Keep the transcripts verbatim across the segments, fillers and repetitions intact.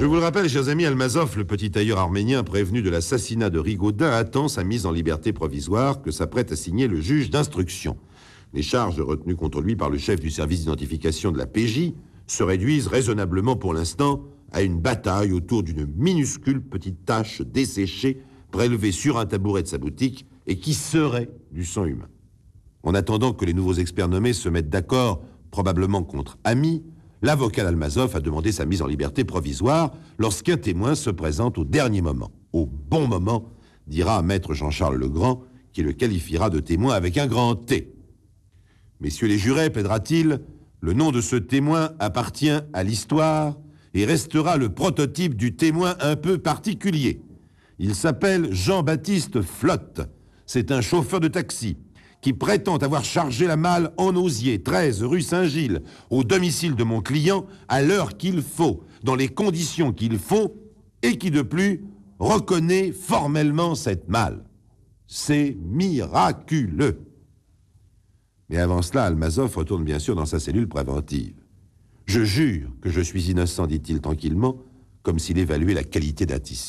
Je vous le rappelle, chers amis, Almazov, le petit tailleur arménien prévenu de l'assassinat de Rigaudin, attend sa mise en liberté provisoire que s'apprête à signer le juge d'instruction. Les charges retenues contre lui par le chef du service d'identification de la P J se réduisent raisonnablement pour l'instant à une bataille autour d'une minuscule petite tache desséchée prélevée sur un tabouret de sa boutique et qui serait du sang humain. En attendant que les nouveaux experts nommés se mettent d'accord, probablement contre Ami, l'avocat d'Almazov a demandé sa mise en liberté provisoire lorsqu'un témoin se présente au dernier moment. Au bon moment, dira maître Jean-Charles Legrand, qui le qualifiera de témoin avec un grand T. Messieurs les jurés, plaidera-t-il, le nom de ce témoin appartient à l'histoire et restera le prototype du témoin un peu particulier. Il s'appelle Jean-Baptiste Flotte. C'est un chauffeur de taxi qui prétend avoir chargé la malle en osier, treize rue Saint-Gilles, au domicile de mon client, à l'heure qu'il faut, dans les conditions qu'il faut, et qui, de plus, reconnaît formellement cette malle. C'est miraculeux. Mais avant cela, Almazov retourne bien sûr dans sa cellule préventive. « Je jure que je suis innocent, dit-il tranquillement, comme s'il évaluait la qualité d'un tissu. »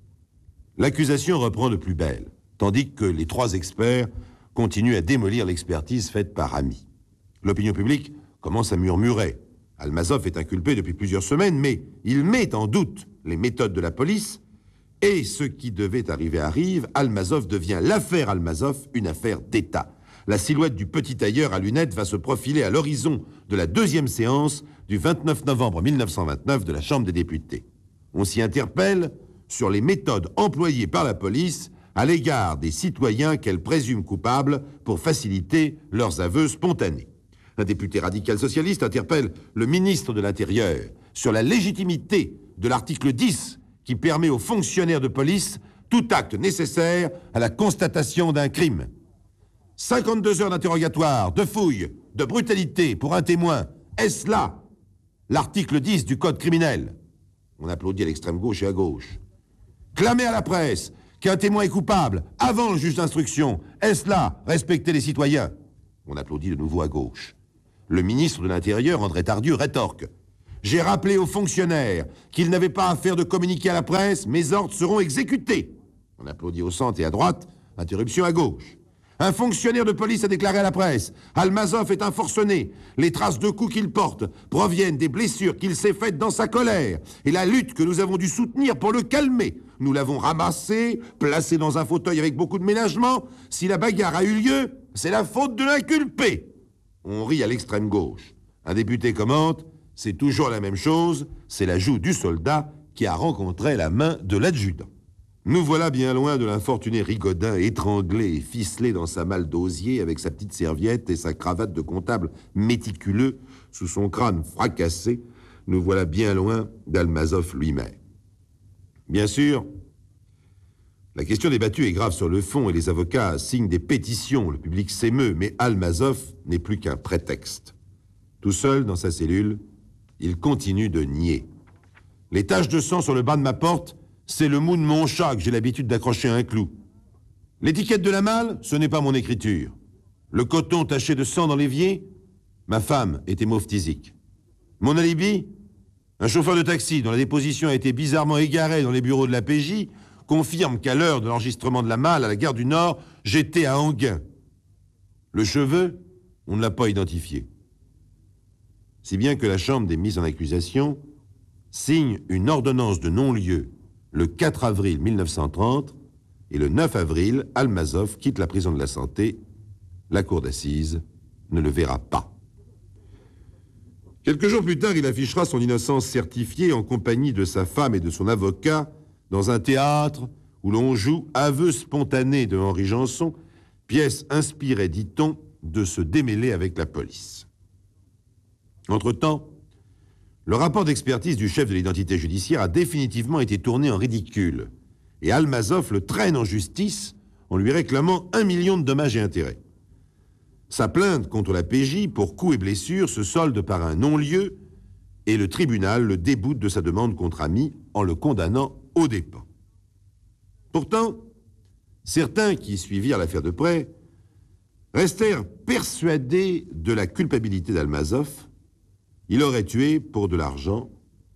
L'accusation reprend de plus belle, tandis que les trois experts continue à démolir l'expertise faite par Ami. L'opinion publique commence à murmurer. Almazov est inculpé depuis plusieurs semaines, mais il met en doute les méthodes de la police, et ce qui devait arriver arrive. Almazov devient l'affaire Almazov, une affaire d'État. La silhouette du petit tailleur à lunettes va se profiler à l'horizon de la deuxième séance du vingt-neuf novembre mille neuf cent vingt-neuf de la Chambre des députés. On s'y interpelle sur les méthodes employées par la police à l'égard des citoyens qu'elle présume coupables pour faciliter leurs aveux spontanés. Un député radical socialiste interpelle le ministre de l'Intérieur sur la légitimité de l'article dix qui permet aux fonctionnaires de police tout acte nécessaire à la constatation d'un crime. cinquante-deux heures d'interrogatoire, de fouille, de brutalité pour un témoin. Est-ce là l'article dix du Code criminel? On applaudit à l'extrême gauche et à gauche. Clamer à la presse qu'un témoin est coupable avant le juge d'instruction. Est-ce là respecter les citoyens? On applaudit de nouveau à gauche. Le ministre de l'Intérieur, André Tardieu, rétorque. J'ai rappelé aux fonctionnaires qu'ils n'avaient pas à faire de communiqué à la presse, mes ordres seront exécutés. On applaudit au centre et à droite, interruption à gauche. Un fonctionnaire de police a déclaré à la presse « Almazov est un forcené. Les traces de coups qu'il porte proviennent des blessures qu'il s'est faites dans sa colère et la lutte que nous avons dû soutenir pour le calmer. Nous l'avons ramassé, placé dans un fauteuil avec beaucoup de ménagement. Si la bagarre a eu lieu, c'est la faute de l'inculpé. » On rit à l'extrême gauche. Un député commente « C'est toujours la même chose, c'est la joue du soldat qui a rencontré la main de l'adjudant. » Nous voilà bien loin de l'infortuné Rigaudin, étranglé et ficelé dans sa malle d'osier avec sa petite serviette et sa cravate de comptable méticuleux sous son crâne fracassé. Nous voilà bien loin d'Almazov lui-même. Bien sûr, la question débattue est grave sur le fond et les avocats signent des pétitions, le public s'émeut, mais Almazov n'est plus qu'un prétexte. Tout seul dans sa cellule, il continue de nier. Les taches de sang sur le bas de ma porte, c'est le mou de mon chat que j'ai l'habitude d'accrocher à un clou. L'étiquette de la malle, ce n'est pas mon écriture. Le coton taché de sang dans l'évier, ma femme est hémophtysique. Mon alibi, un chauffeur de taxi dont la déposition a été bizarrement égarée dans les bureaux de la P J, confirme qu'à l'heure de l'enregistrement de la malle à la gare du Nord, j'étais à Enghien. Le cheveu, on ne l'a pas identifié. Si bien que la Chambre des mises en accusation signe une ordonnance de non-lieu le quatre avril mille neuf cent trente, et le neuf avril, Almazov quitte la prison de la Santé. La cour d'assises ne le verra pas. Quelques jours plus tard, il affichera son innocence certifiée en compagnie de sa femme et de son avocat dans un théâtre où l'on joue Aveux spontanés de Henri Janson, pièce inspirée, dit-on, de se démêler avec la police. Entre-temps, le rapport d'expertise du chef de l'identité judiciaire a définitivement été tourné en ridicule et Almazov le traîne en justice en lui réclamant un million de dommages et intérêts. Sa plainte contre la P J pour coups et blessures se solde par un non-lieu et le tribunal le déboute de sa demande contre Ami en le condamnant aux dépens. Pourtant, certains qui suivirent l'affaire de près restèrent persuadés de la culpabilité d'Almazov. Il aurait tué pour de l'argent,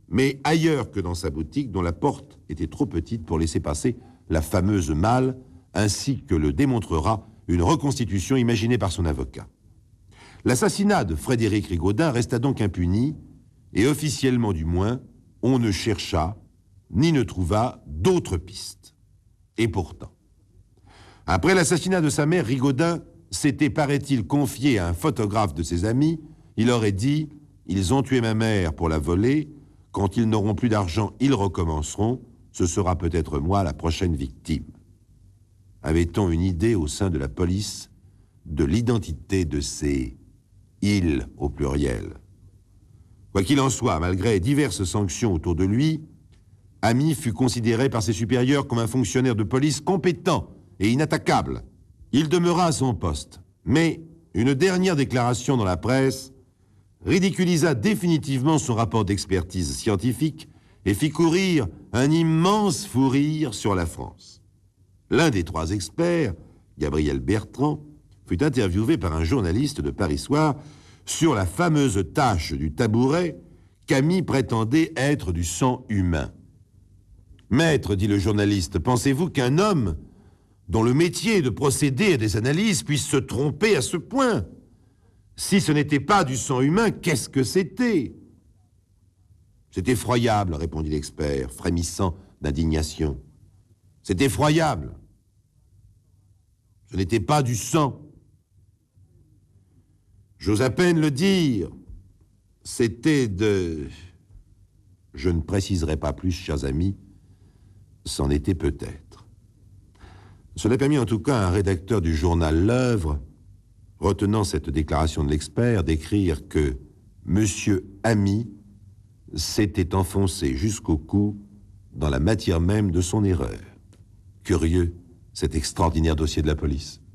mais ailleurs que dans sa boutique, dont la porte était trop petite pour laisser passer la fameuse malle, ainsi que le démontrera une reconstitution imaginée par son avocat. L'assassinat de Frédéric Rigaudin resta donc impuni, et officiellement du moins, on ne chercha, ni ne trouva d'autres pistes. Et pourtant, après l'assassinat de sa mère, Rigaudin s'était, paraît-il, confié à un photographe de ses amis. Il aurait dit « Ils ont tué ma mère pour la voler. Quand ils n'auront plus d'argent, ils recommenceront. Ce sera peut-être moi la prochaine victime. » Avait-on une idée au sein de la police de l'identité de ces « ils » au pluriel? Quoi qu'il en soit, malgré diverses sanctions autour de lui, Ami fut considéré par ses supérieurs comme un fonctionnaire de police compétent et inattaquable. Il demeura à son poste, mais une dernière déclaration dans la presse ridiculisa définitivement son rapport d'expertise scientifique et fit courir un immense fou rire sur la France. L'un des trois experts, Gabriel Bertrand, fut interviewé par un journaliste de Paris Soir sur la fameuse tache du tabouret qu'Ami prétendait être du sang humain. « Maître, dit le journaliste, pensez-vous qu'un homme dont le métier est de procéder à des analyses puisse se tromper à ce point? Si ce n'était pas du sang humain, qu'est-ce que c'était? » « C'est effroyable, répondit l'expert, frémissant d'indignation. « C'est effroyable. Ce n'était pas du sang. J'ose à peine le dire. C'était de... Je ne préciserai pas plus, chers amis, c'en était peut-être. » Cela permit en tout cas à un rédacteur du journal L'Œuvre, retenant cette déclaration de l'expert, d'écrire que Monsieur Ami s'était enfoncé jusqu'au cou dans la matière même de son erreur. Curieux, cet extraordinaire dossier de la police.